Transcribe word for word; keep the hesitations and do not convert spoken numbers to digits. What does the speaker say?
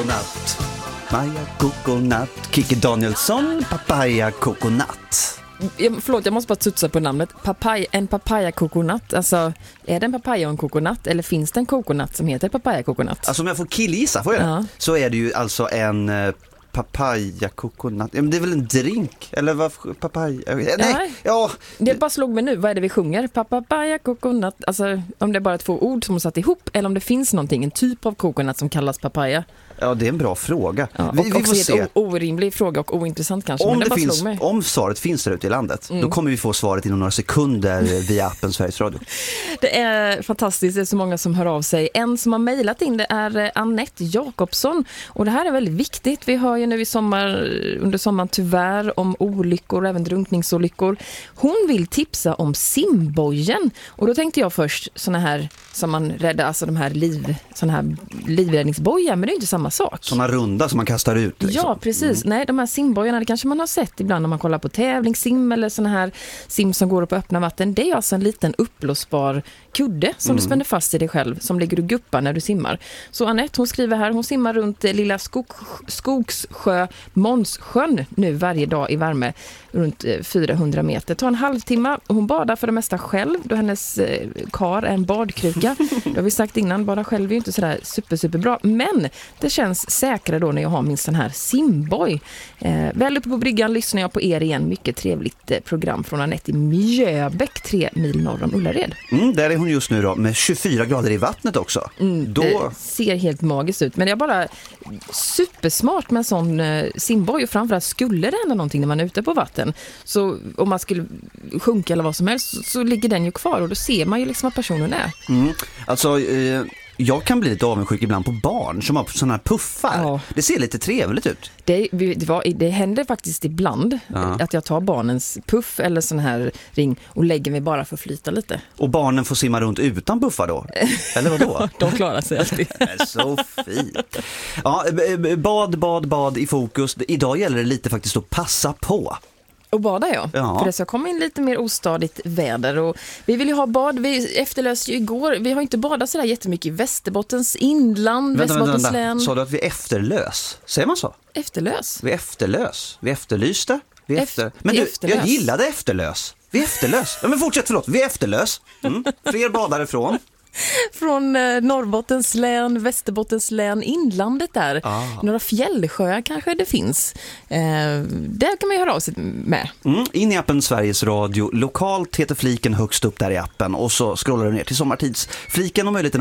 coconut. Papaya coconut. Kikki Danielsson, papaya coconut. Jag, förlåt, jag måste bara tutsa på namnet. Papaya, en papaya coconut. Alltså, är det en papaya och en coconut? Eller finns det en coconut som heter papaya coconut? Alltså om jag får killgissa, får jag Ja. det? Så är det ju alltså en uh, papaya coconut. Ja, men det är väl en drink? Eller vad? Papaya? Nej, Nej. ja. Det bara slog mig nu. Vad är det vi sjunger? Papaya coconut. Alltså, om det är bara två ord som är satt ihop. Eller om det finns någonting, en typ av coconut som kallas papaya. Ja, det är en bra fråga. Ja, vi, och vi också får se. en orimlig fråga och ointressant kanske. Om, men det, det bara finns, slog mig. om svaret finns där ute i landet, Mm. då kommer vi få svaret inom några sekunder via appen Sveriges Radio. Det är fantastiskt, det är så många som hör av sig. En som har mejlat in det är Annette Jakobsson. Och det här är väldigt viktigt. Vi hör ju nu i sommar, under sommaren tyvärr om olyckor, även drunkningsolyckor. Hon vill tipsa om simbojen. Och då tänkte jag först såna här som man räddar, alltså de här liv, såna här livräddningsbojar, men det är inte samma sak. Såna runda som man kastar ut. Liksom. Ja, precis. Mm. Nej, de här simbojarna, det kanske man har sett ibland när man kollar på tävlingssim eller såna här sim som går upp på öppna vatten. Det är alltså en liten uppblåsbar kudde som mm. du spänner fast i dig själv, som ligger och guppar när du simmar. Så Annette, hon skriver här, hon simmar runt lilla skog, Skogssjö, Månssjön nu varje dag i värme runt fyrahundra meter. Det tar en halvtimme och hon badar för det mesta själv då hennes eh, kar är en badkruka. Det har vi sagt innan, bada själv är ju inte sådär super, super bra. Men det känns säkrare då när jag har min sån här simboj. Eh, väl uppe på bryggan lyssnar jag på er igen. Mycket trevligt eh, program från Annette i Mjöbäck, tre mil norr om Ullared. Mm, där är hon just nu då med tjugofyra grader i vattnet också. Mm, då... Det ser helt magiskt ut. Men jag bara supersmart med en sån eh, simboj, och framförallt skulle det hända någonting när man är ute på vatten. Så om man skulle sjunka eller vad som helst så, så ligger den ju kvar och då ser man ju liksom vad personen är. Mm, alltså... Eh... Jag kan bli lite avundsjuk ibland på barn som har såna här puffar. Ja. Det ser lite trevligt ut. Det, det, var, det händer faktiskt ibland ja. att jag tar barnens puff eller sån här ring och lägger mig bara för att flyta lite. Och barnen får simma runt utan puffar då? Eller vad då? De klarar sig alltid. Så fint. Ja, bad, bad, bad i fokus. Idag gäller det lite faktiskt att passa på. Och bada ja. ja. För det ska komma in lite mer ostadigt väder. Och vi vill ju ha bad. Vi efterlöste ju igår. Vi har inte badat sådär jättemycket i Västerbottens inland, vänta, Västerbottens vänta, län. Sa du att vi efterlös? Säger man så? Efterlös? Vi efterlös. Vi efterlyste. Vi efter... Eft- Men du, efterlös. Jag gillade efterlös. Vi efterlös. Ja, men fortsätt, förlåt. Vi efterlös. Mm. Fler badare från... Från eh, Norrbottens län, Västerbottens län, inlandet där. Ah. Några fjällsjöar kanske det finns. Eh, där kan man ju höra av sig med. Mm, in i appen Sveriges Radio. Lokalt heter fliken högst upp där i appen. Och så scrollar du ner till sommartidsfliken och möjligheten